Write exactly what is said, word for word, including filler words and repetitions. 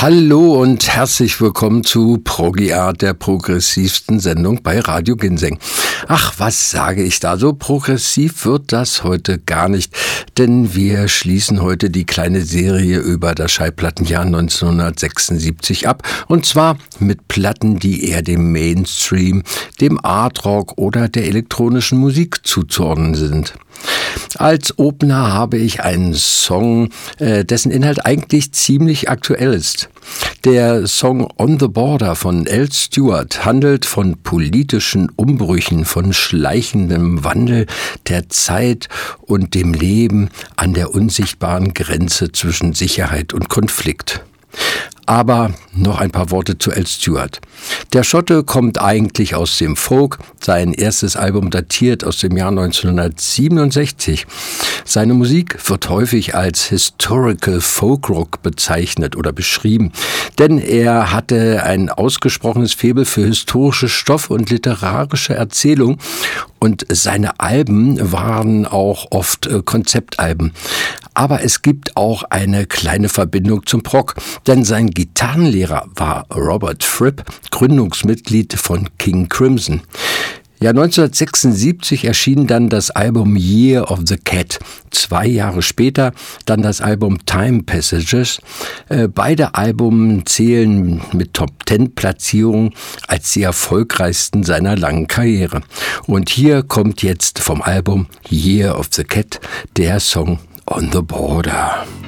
Hallo und herzlich willkommen zu ProgiArt, der progressivsten Sendung bei Radio Ginseng. Ach, was sage ich da? So progressiv wird das heute gar nicht, denn wir schließen heute die kleine Serie über das Schallplattenjahr neunzehnhundertsechsundsiebzig ab, und zwar mit Platten, die eher dem Mainstream, dem Artrock oder der elektronischen Musik zuzuordnen sind. Als Opener habe ich einen Song, äh, dessen Inhalt eigentlich ziemlich aktuell ist. Der Song On the Border von Al Stewart handelt von politischen Umbrüchen, von schleichendem Wandel der Zeit und dem Leben an der unsichtbaren Grenze zwischen Sicherheit und Konflikt. Aber noch ein paar Worte zu Al Stewart. Der Schotte kommt eigentlich aus dem Folk. Sein erstes Album datiert aus dem Jahr neunzehnhundertsiebenundsechzig. Seine Musik wird häufig als Historical Folk-Rock bezeichnet oder beschrieben, denn er hatte ein ausgesprochenes Faible für historische Stoff und literarische Erzählung, und seine Alben waren auch oft äh, Konzeptalben. Aber es gibt auch eine kleine Verbindung zum Prog, denn sein Gitarrenlehrer war Robert Fripp, Gründungsmitglied von King Crimson. Ja, neunzehnhundertsechsundsiebzig erschien dann das Album Year of the Cat. Zwei Jahre später dann das Album Time Passages. Äh, beide Alben zählen mit Top-Ten-Platzierungen als die erfolgreichsten seiner langen Karriere. Und hier kommt jetzt vom Album Year of the Cat der Song On the Border.